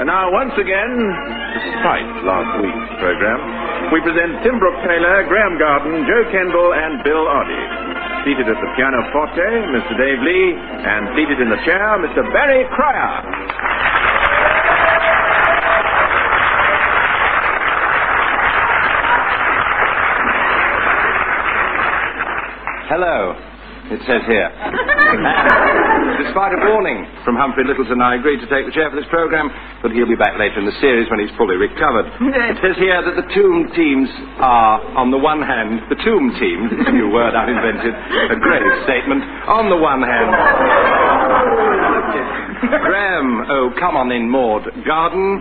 And now, once again, despite last week's program, we present Tim Brooke-Taylor, Graham Garden, Joe Kendall, and Bill Oddie. Seated at the pianoforte, Mr. Dave Lee, and seated in the chair, Mr. Barry Cryer. Hello, it says here. Despite a warning from Humphrey Lyttelton, I agreed to take the chair for this program, but he'll be back later in the series when he's fully recovered. It says here that the tomb teams are, on the one hand, the tomb teams, it's a new word I've invented, a great statement. On the one hand, Graham, oh, come on in, Maud Garden.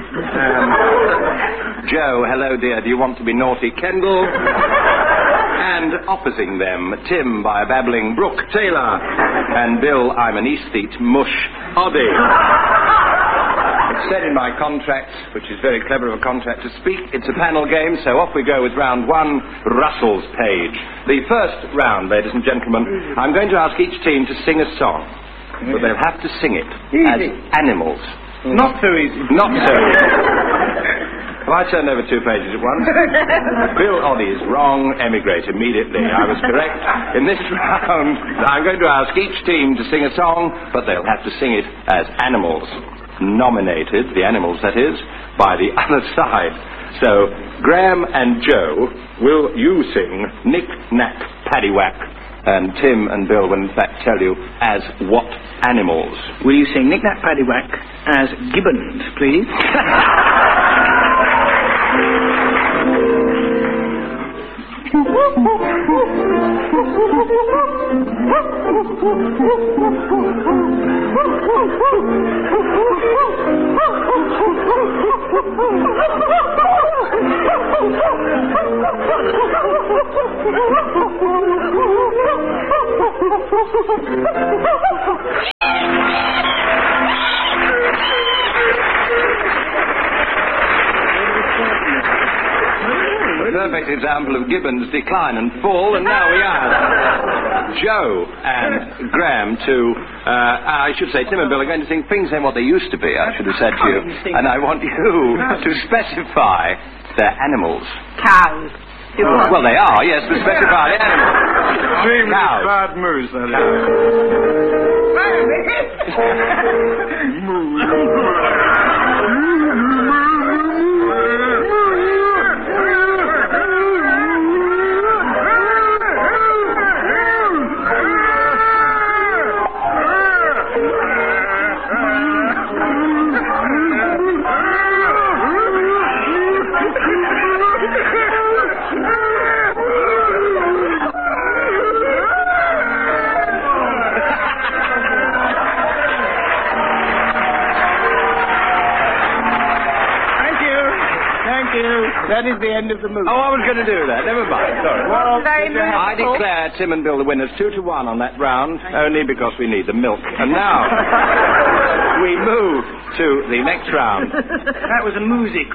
Joe, hello, dear, do you want to be naughty, Kendall? And opposing them, Tim by a babbling Brooke-Taylor, and Bill, I'm an aesthete, mush, Oddie. It's said in my contract, which is very clever of a contract to speak, it's a panel game, so off we go with round one, Russell's page. The first round, ladies and gentlemen, I'm going to ask each team to sing a song, but they'll have to sing it as animals. Not so easy. Not so easy. Well, I turned over 2 pages at once. Bill Oddie is wrong. Emigrate immediately. I was correct. In this round, I'm going to ask each team to sing a song, but they'll have to sing it as animals. Nominated, the animals that is, by the other side. So, Graham and Joe, will you sing Knick, Knack, Paddywhack, and Tim and Bill will in fact tell you as what animals? Will you sing Knick, Knack, Paddywhack as gibbons, please? Perfect example of Gibbon's decline and fall, and now we are. Joe and Graham to, I should say, Tim and Bill are going to sing Things Ain't What They Used to Be, I should have said to you. And I want you to specify their animals. Cows. Well, they are, yes, but specify the animals. Extremely bad moose, that That is the end of the movie. Oh, I was going to do that. Never mind. Sorry. Well, I declare Tim and Bill the winners 2-1 on that round, only because we need the milk. And now we move to the next round. That was a music.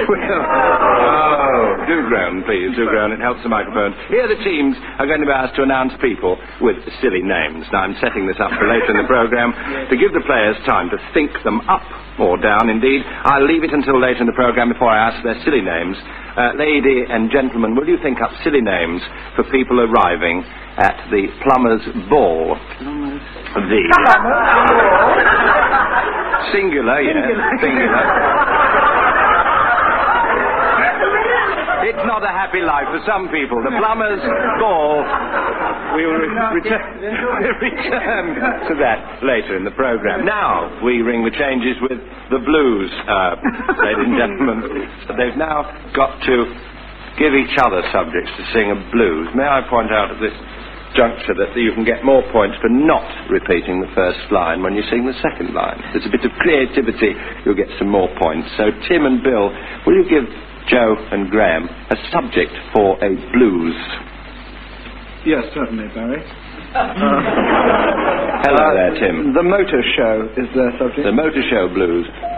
Oh, do groan, please. Do groan. It helps the microphone. Here the teams are going to be asked to announce people with silly names. Now, I'm setting this up for later in the programme to give the players time to think them up, or down, indeed. I'll leave it until later in the programme before I ask their silly names. Lady and gentlemen, will you think up silly names for people arriving at the Plumber's Ball? The singular, yes, singular. It's not a happy life for some people. The Plumber's Ball. We will return to that later in the programme. Now, we ring the changes with the blues, ladies and gentlemen. They've now got to give each other subjects to sing a blues. May I point out at this juncture that you can get more points for not repeating the first line when you sing the second line. There's a bit of creativity, you'll get some more points. So, Tim and Bill, will you give Joe and Graham a subject for a blues? Yes, certainly, Barry. Hello there, Tim. The Motor Show is their subject. The Motor Show blues.